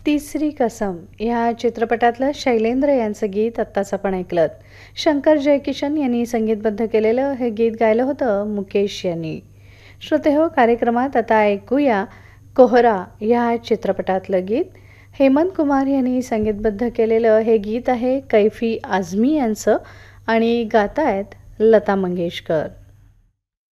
तिसरी कसम या चित्रपटातलं शैलेंद्र यांचं गीत आत्ताच आपण ऐकलं. शंकर जयकिशन यांनी संगीतबद्ध केलेलं हे गीत गायलं होतं मुकेश यांनी. श्रोतेहो, कार्यक्रमात आता ऐकूया कोहरा या चित्रपटातलं गीत. हेमंत कुमार यांनी संगीतबद्ध केलेलं हे गीत आहे कैफी आझमी यांचं आणि गातायत लता मंगेशकर.